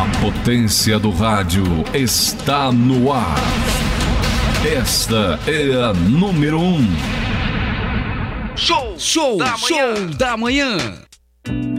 A potência do rádio está no ar. Esta é a número 1. Show da manhã.